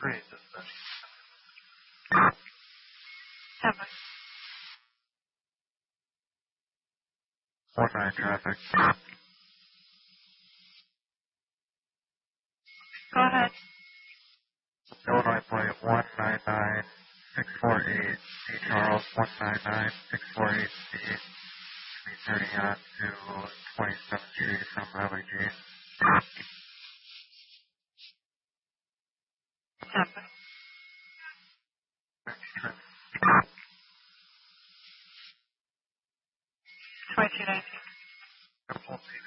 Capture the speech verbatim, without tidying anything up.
Great, dispatch. Seven. One nine traffic. Go ahead. Illinois plate one nine nine six four eight, D Charles one nine nine six four eight C. Be turning on to twenty-seven G from L A G. Seven. Twenty-two nineteen.